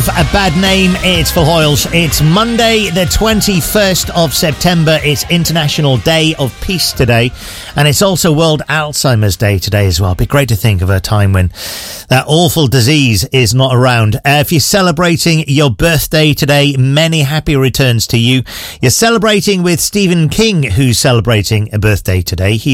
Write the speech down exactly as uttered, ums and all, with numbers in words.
A bad name, it's Phil Hoyles. It's Monday the twenty-first of September. It's International Day of Peace today, and it's also World Alzheimer's Day today as well. It'd be great to think of a time when that awful disease is not around. Uh, if you're celebrating your birthday today, many happy returns to you. You're celebrating with Stephen King, who's celebrating a birthday today. He